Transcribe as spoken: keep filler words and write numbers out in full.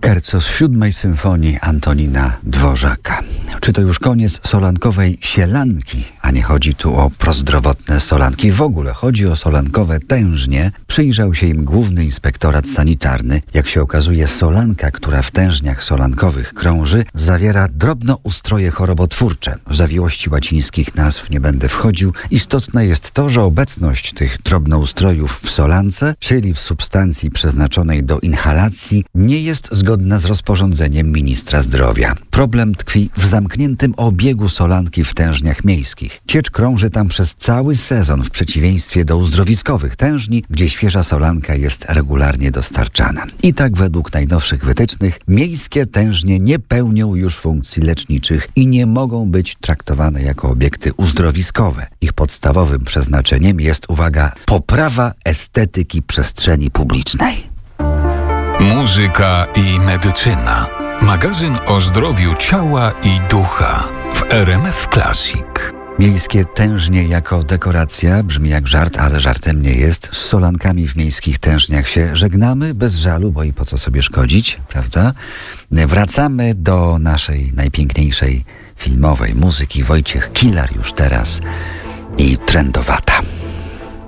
Scherzo z siódmej symfonii Antonina Dworzaka. Czy to już koniec solankowej sielanki? A nie chodzi tu o prozdrowotne solanki. W ogóle chodzi o solankowe tężnie. Przyjrzał się im Główny Inspektorat Sanitarny. Jak się okazuje, solanka, która w tężniach solankowych krąży, zawiera drobnoustroje chorobotwórcze. W zawiłości łacińskich nazw nie będę wchodził. Istotne jest to, że obecność tych drobnoustrojów w solance, czyli w substancji przeznaczonej do inhalacji, nie jest zgodna z rozporządzeniem ministra zdrowia. Problem tkwi w zamkniętym obiegu solanki w tężniach miejskich. Ciecz krąży tam przez cały sezon, w przeciwieństwie do uzdrowiskowych tężni, gdzie świeża solanka jest regularnie dostarczana. I tak według najnowszych wytycznych miejskie tężnie nie pełnią już funkcji leczniczych i nie mogą być traktowane jako obiekty uzdrowiskowe. Ich podstawowym przeznaczeniem jest, uwaga, poprawa estetyki przestrzeni publicznej. Muzyka i medycyna. Magazyn o zdrowiu ciała i ducha w R M F Classic. Miejskie tężnie jako dekoracja brzmi jak żart, ale żartem nie jest. Z solankami w miejskich tężniach się żegnamy bez żalu, bo i po co sobie szkodzić, prawda? Wracamy do naszej najpiękniejszej filmowej muzyki. Wojciech Kilar już teraz i Trendowata.